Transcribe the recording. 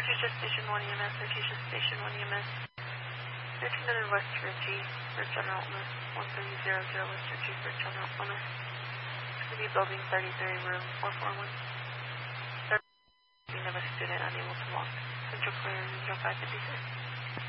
Artesia Station 1 EMS, Artesia Station 1 EMS. 1300 West Ritchie for general illness. 1300 West Ritchie for general illness. It's going to be building 33, room 441. We have a student unable to walk. Central clear, 0556.